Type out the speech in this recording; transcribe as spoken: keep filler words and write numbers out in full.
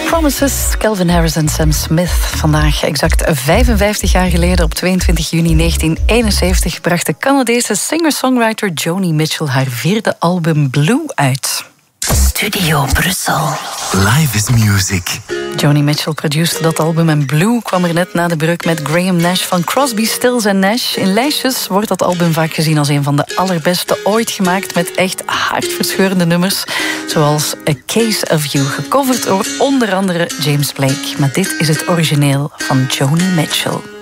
Promises, Calvin Harris en Sam Smith. Vandaag, exact vijfenvijftig jaar geleden, op tweeëntwintig juni negentien eenenzeventig... bracht de Canadese singer-songwriter Joni Mitchell haar vierde album Blue uit. Studio Brussel. Live is music. Joni Mitchell produceerde dat album en Blue kwam er net na de breuk met Graham Nash van Crosby, Stills en Nash. In lijstjes wordt dat album vaak gezien als een van de allerbeste ooit gemaakt, met echt hartverscheurende nummers, zoals A Case of You, gecoverd door onder andere James Blake. Maar dit is het origineel van Joni Mitchell.